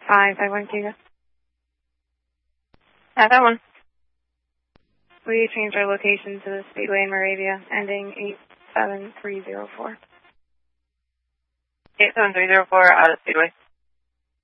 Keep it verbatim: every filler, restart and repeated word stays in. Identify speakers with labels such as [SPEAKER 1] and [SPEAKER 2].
[SPEAKER 1] five five one Giga.
[SPEAKER 2] Yeah, that one.
[SPEAKER 1] We changed our location to the Speedway in Moravia, ending eight seven three zero four.
[SPEAKER 2] eight seven three zero four out of Speedway.